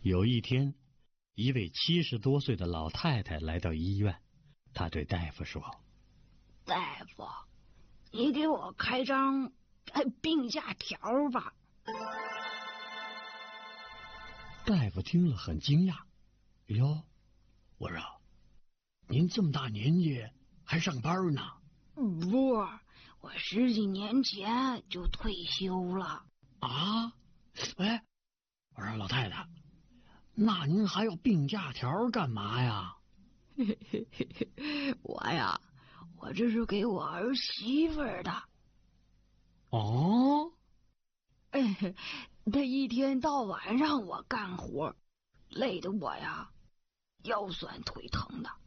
有一天，一位70多岁的老太太来到医院，她对大夫说：“ 大夫，你给我开张病假条吧。” 大夫听了很惊讶：“哟，我说，您这么大年纪还上班呢？”“ 不，我10几年前就退休了。”“ 啊？哎，我说老太太，那您还要病假条干嘛呀？”“ 我这是给我儿媳妇儿的。”“ 哦？”“ 她一天到晚让我干活，累得我呀腰酸腿疼的。